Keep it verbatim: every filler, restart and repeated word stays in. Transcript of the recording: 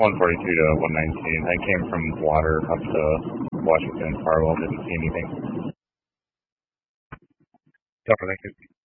one forty-two to one nineteen. I came from water up to Washington, Farwell, didn't see anything. Definitely.